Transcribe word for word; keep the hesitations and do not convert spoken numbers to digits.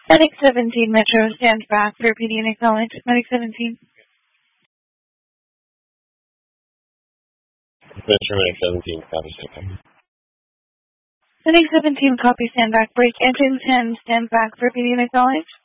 Medic seventeen Metro, stand back for P D and acknowledge. Medic seventeen. Metro Medic seventeen, copy, stand back. Medic seventeen, copy, stand back. Break engine ten, stand back for P D and acknowledge.